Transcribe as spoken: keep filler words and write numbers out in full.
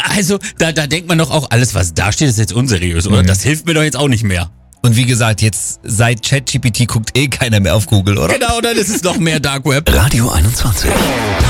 Also, da, da denkt man doch auch, alles was da steht, ist jetzt unseriös, oder? Mhm. Das hilft mir doch jetzt auch nicht mehr. Und wie gesagt, jetzt seit ChatGPT guckt eh keiner mehr auf Google, oder? Genau, dann ist es noch mehr Dark Web. Radio einundzwanzig.